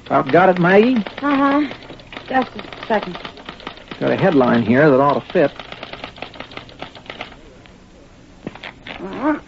About got it, Maggie? Uh-huh. Just a second. Got a headline here that ought to fit. Uh-huh.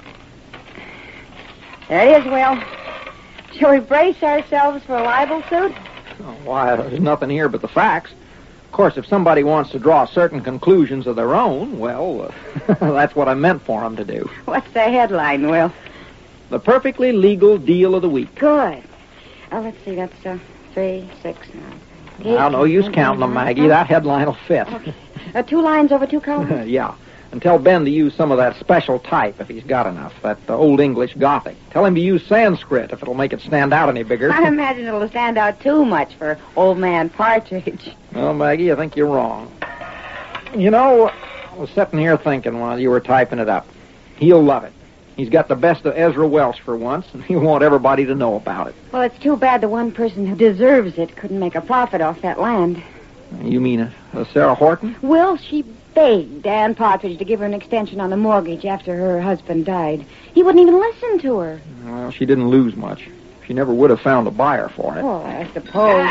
There it is, Will. Shall we brace ourselves for a libel suit? Oh, why, there's nothing here but the facts. Of course, if somebody wants to draw certain conclusions of their own, well, that's what I meant for them to do. What's the headline, Will? The perfectly legal deal of the week. Good. Let's see, that's 3, 6, 9, 8. Now, no use counting them, Maggie. That headline will fit. Okay. 2 lines over 2 columns? Yeah. And tell Ben to use some of that special type if he's got enough, that Old English Gothic. Tell him to use Sanskrit if it'll make it stand out any bigger. I imagine it'll stand out too much for Old Man Partridge. Well, Maggie, I think you're wrong. You know, I was sitting here thinking while you were typing it up. He'll love it. He's got the best of Ezra Welsh for once, and he'll want everybody to know about it. Well, it's too bad the one person who deserves it couldn't make a profit off that land. You mean Sarah Horton? Will, she begged Dan Partridge to give her an extension on the mortgage after her husband died. He wouldn't even listen to her. Well, she didn't lose much. She never would have found a buyer for it. Well, I suppose.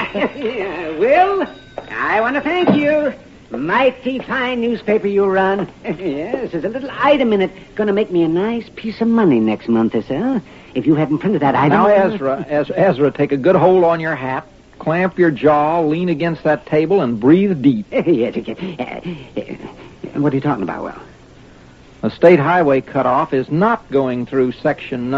Will, I want to thank you. Mighty fine newspaper you run. Yes, there's a little item in it going to make me a nice piece of money next month, sir. If you hadn't printed that item... Now, Ezra, take a good hold on your hat, clamp your jaw, lean against that table, and breathe deep. Yes, what are you talking about, Will? The state highway cutoff is not going through Section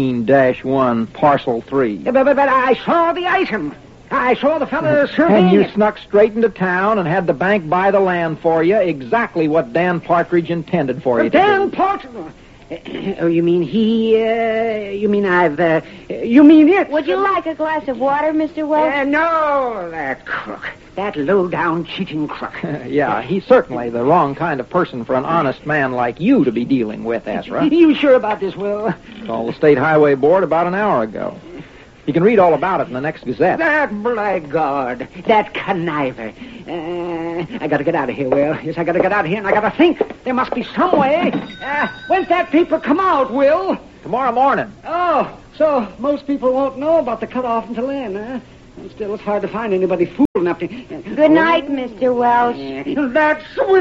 19-1, Parcel 3. But I saw the item. I saw the fellow surveying And you it. snuck straight into town and had the bank buy the land for you, exactly what Dan Partridge intended for you to Dan do. Partridge? Oh, you mean he, you mean I've, you mean it? Would you like a glass of water, Mr. Welch? No, that crook. That low-down cheating crook. Yeah, he's certainly the wrong kind of person for an honest man like you to be dealing with, Ezra. You sure about this, Will? Called the State Highway Board about an hour ago. You can read all about it in the next Gazette. That blackguard. That conniver. I gotta get out of here, Will. Yes, I gotta get out of here, and I gotta think. There must be some way. When's that paper come out, Will? Tomorrow morning. Oh, so most people won't know about the cutoff until then, huh? And still, it's hard to find anybody fool enough to... Good night, Mr. Welch. That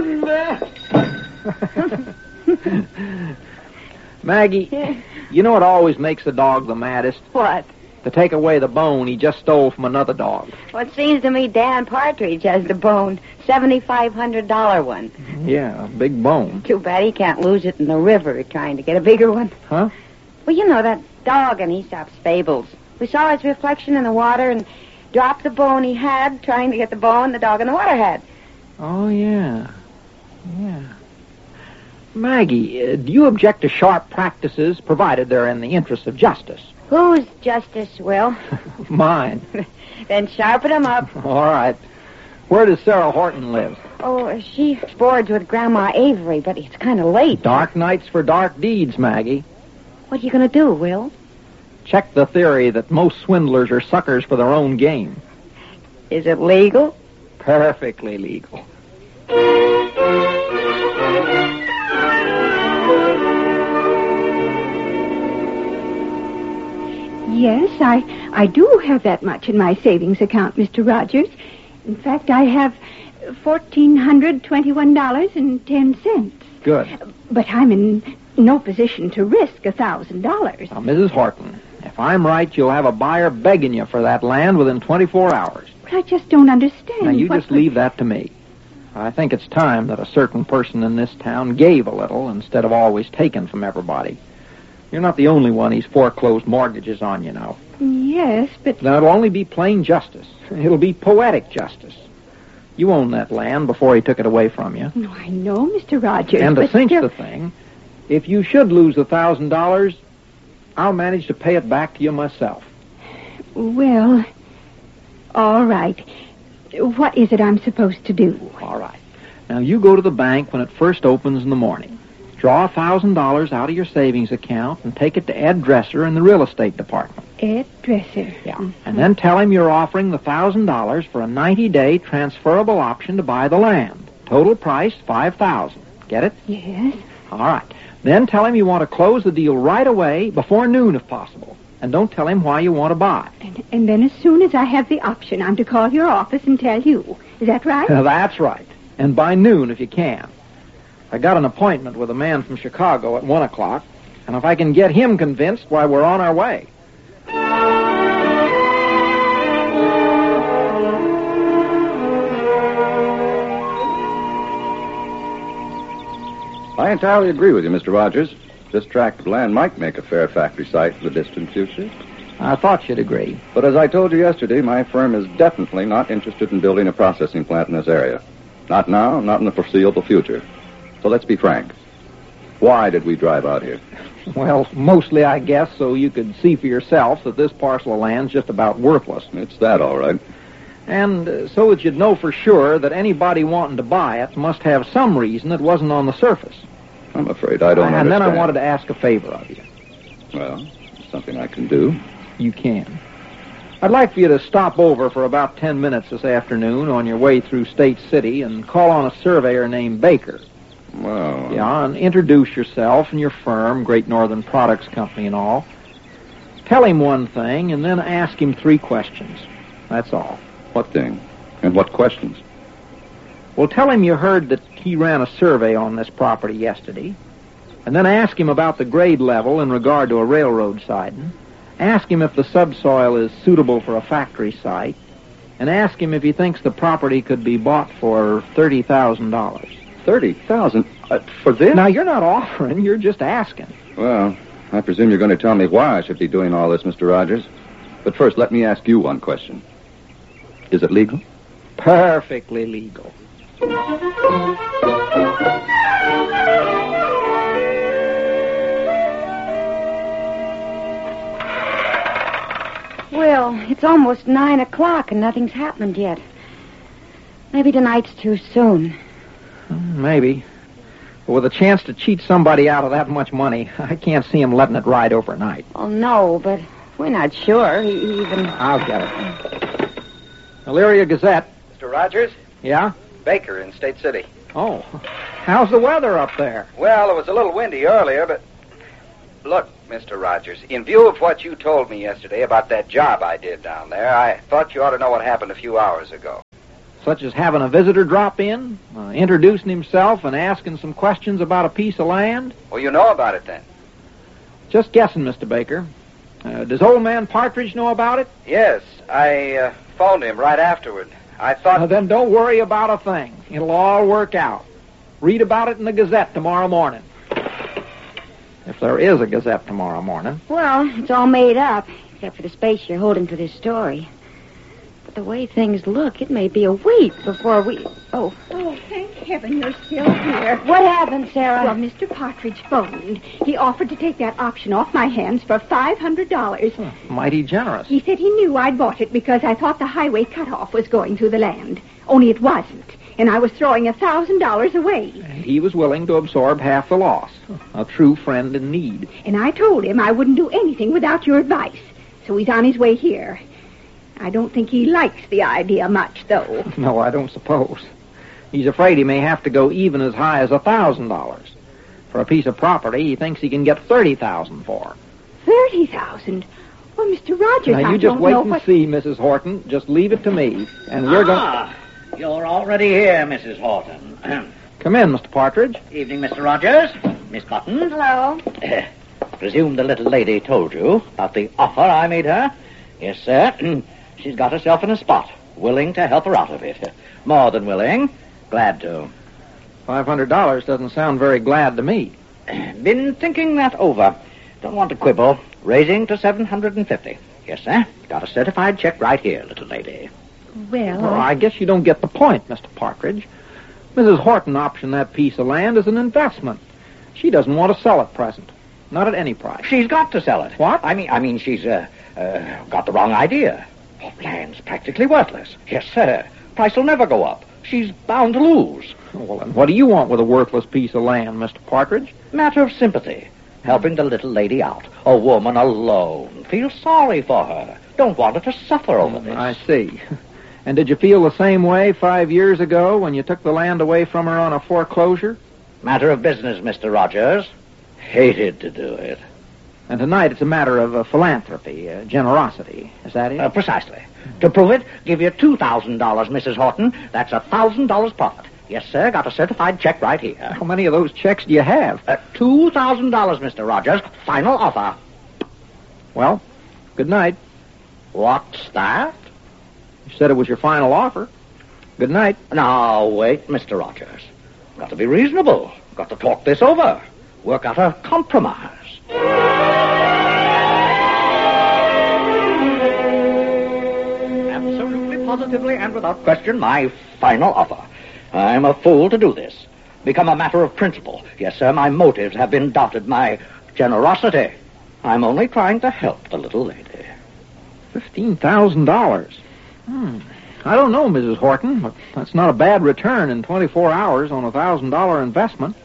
swindler. Maggie, you know what always makes a dog the maddest? What? To take away the bone he just stole from another dog. Well, it seems to me Dan Partridge has the bone, $7,500 one. Yeah, a big bone. Too bad he can't lose it in the river trying to get a bigger one. Huh? Well, you know, that dog in Aesop's Fables. We saw his reflection in the water and dropped the bone he had trying to get the bone the dog in the water had. Oh, yeah. Yeah. Maggie, do you object to sharp practices provided they're in the interest of justice? Whose justice, Will? Mine. Then sharpen him up. All right. Where does Sarah Horton live? Oh, she boards with Grandma Avery, but it's kind of late. Dark nights for dark deeds, Maggie. What are you going to do, Will? Check the theory that most swindlers are suckers for their own game. Is it legal? Perfectly legal. Yes, I do have that much in my savings account, Mr. Rogers. In fact, I have $1,421.10. Good. But I'm in no position to risk $1,000. Now, Mrs. Horton, if I'm right, you'll have a buyer begging you for that land within 24 hours. But I just don't understand. Now, you just leave that to me. I think it's time that a certain person in this town gave a little instead of always taking from everybody. You're not the only one he's foreclosed mortgages on, you know. Yes, but... Now, it'll only be plain justice. It'll be poetic justice. You owned that land before he took it away from you. No, I know, Mr. Rogers, And to but cinch still... the thing, if you should lose $1,000, I'll manage to pay it back to you myself. Well, all right. What is it I'm supposed to do? All right. Now, you go to the bank when it first opens in the morning. Draw $1,000 out of your savings account and take it to Ed Dresser in the real estate department. Ed Dresser. Yeah. And then tell him you're offering the $1,000 for a 90-day transferable option to buy the land. Total price, $5,000. Get it? Yes. All right. Then tell him you want to close the deal right away, before noon if possible. And don't tell him why you want to buy. And then as soon as I have the option, I'm to call your office and tell you. Is that right? That's right. And by noon if you can. I got an appointment with a man from Chicago at 1 o'clock, and if I can get him convinced, why, we're on our way. I entirely agree with you, Mr. Rogers. This tract of land might make a fair factory site for the distant future. I thought you'd agree. But as I told you yesterday, my firm is definitely not interested in building a processing plant in this area. Not now, not in the foreseeable future. So let's be frank. Why did we drive out here? Well, mostly, I guess, so you could see for yourself that this parcel of land's just about worthless. It's that, all right. And so that you'd know for sure that anybody wanting to buy it must have some reason that wasn't on the surface. I'm afraid I don't understand. And then I wanted to ask a favor of you. Well, something I can do. You can. I'd like for you to stop over for about 10 minutes this afternoon on your way through State City and call on a surveyor named Baker. Well... Yeah, and introduce yourself and your firm, Great Northern Products Company and all. Tell him one thing and then ask him 3 questions. That's all. What thing? And what questions? Well, tell him you heard that he ran a survey on this property yesterday, and then ask him about the grade level in regard to a railroad siding. Ask him if the subsoil is suitable for a factory site, and ask him if he thinks the property could be bought for $30,000. $30,000? For this? Now, you're not offering, you're just asking. Well, I presume you're going to tell me why I should be doing all this, Mr. Rogers. But first, let me ask you one question. Is it legal? Perfectly legal. Well, it's almost 9 o'clock and nothing's happened yet. Maybe tonight's too soon. Maybe. But with a chance to cheat somebody out of that much money, I can't see him letting it ride overnight. Oh, no, but we're not sure. He even... I'll get it. Elyria Gazette. Mr. Rogers? Yeah? Baker in State City. Oh. How's the weather up there? Well, it was a little windy earlier, but... Look, Mr. Rogers, in view of what you told me yesterday about that job I did down there, I thought you ought to know what happened a few hours ago. Such as having a visitor drop in, introducing himself and asking some questions about a piece of land? Well, you know about it then? Just guessing, Mr. Baker. Does old man Partridge know about it? Yes, I phoned him right afterward. I thought... Then don't worry about a thing. It'll all work out. Read about it in the Gazette tomorrow morning. If there is a Gazette tomorrow morning. Well, it's all made up, except for the space you're holding for this story. But the way things look, it may be a week before we... Oh, thank heaven you're still here. what happened, Sarah? Well, Mr. Partridge phoned. He offered to take that option off my hands for $500. Mighty generous. He said he knew I'd bought it because I thought the highway cutoff was going through the land. Only it wasn't. And I was throwing $1,000 away. And he was willing to absorb half the loss. A true friend in need. And I told him I wouldn't do anything without your advice. So he's on his way here. I don't think he likes the idea much, though. No, I don't suppose. He's afraid he may have to go even as high as $1,000. For a piece of property he thinks he can get $30,000 for. $30,000? Well, Mr. Rogers, now, you just wait and see, Mrs. Horton. Just leave it to me, and we're going... You're already here, Mrs. Horton. Come in, Mr. Partridge. Evening, Mr. Rogers. Miss Cotton. Hello. Presume the little lady told you about the offer I made her? Yes, sir. She's got herself in a spot. Willing to help her out of it. More than willing. Glad to. $500 doesn't sound very glad to me. Been thinking that over. Don't want to quibble. Raising to $750. Yes, sir. Got a certified check right here, little lady. Well, I guess you don't get the point, Mr. Partridge. Mrs. Horton optioned that piece of land as an investment. She doesn't want to sell it present. Not at any price. She's got to sell it. What? I mean, she's got the wrong idea. Land's practically worthless. Yes, sir. Price will never go up. She's bound to lose. Well, then what do you want with a worthless piece of land, Mr. Partridge? Matter of sympathy. Helping the little lady out. A woman alone. Feel sorry for her. Don't want her to suffer over this. I see. And did you feel the same way 5 years ago when you took the land away from her on a foreclosure? Matter of business, Mr. Rogers. Hated to do it. And tonight it's a matter of philanthropy, generosity. Is that it? Precisely. To prove it, give you $2,000, Mrs. Horton. That's $1,000 profit. Yes, sir. Got a certified check right here. How many of those checks do you have? $2,000, Mr. Rogers. Final offer. Well, good night. What's that? You said it was your final offer. Good night. Now, wait, Mr. Rogers. Got to be reasonable. Got to talk this over. Work out a compromise. Absolutely, positively, and without question, my final offer. I'm a fool to do this. Become a matter of principle. Yes, sir, my motives have been doubted. My generosity. I'm only trying to help the little lady. $15,000. I don't know, Mrs. Horton, but that's not a bad return in 24 hours on a $1,000 investment.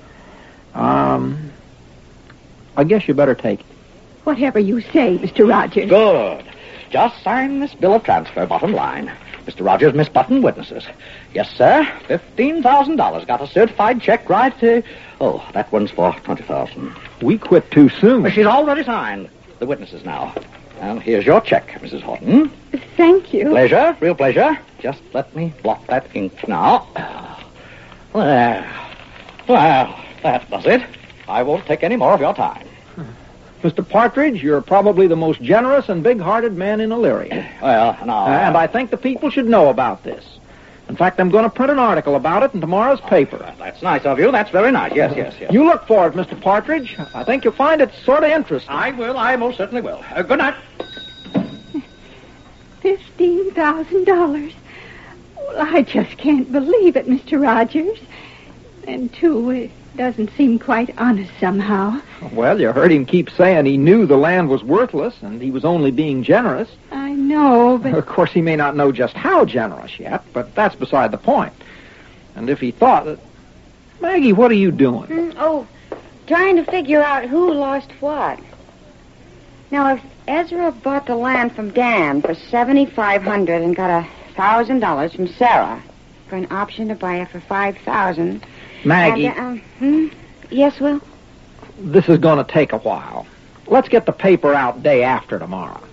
I guess you better take it. Whatever you say, Mr. Rogers. Good. Just sign this bill of transfer, bottom line. Mr. Rogers, Miss Button, witnesses. Yes, sir. $15,000. Got a certified check right to... Oh, that one's for $20,000. We quit too soon. She's already signed. The witnesses now. And here's your check, Mrs. Horton. Thank you. Pleasure, real pleasure. Just let me blot that ink now. Well, that does it. I won't take any more of your time. Mr. Partridge, you're probably the most generous and big-hearted man in Illyria. Well, now... And I think the people should know about this. In fact, I'm going to print an article about it in tomorrow's paper. That's nice of you. That's very nice. Yes. You look for it, Mr. Partridge. I think you'll find it sort of interesting. I will. I most certainly will. Good night. $15,000. Well, I just can't believe it, Mr. Rogers. And, too, it doesn't seem quite honest somehow. Well, you heard him keep saying he knew the land was worthless and he was only being generous. I know, but... Of course, he may not know just how generous yet, but that's beside the point. And if he thought that... Maggie, what are you doing? Trying to figure out who lost what. Now, if Ezra bought the land from Dan for $7,500 and got $1,000 from Sarah for an option to buy it for $5,000... Maggie... Yes, Will? This is going to take a while. Let's get the paper out day after tomorrow.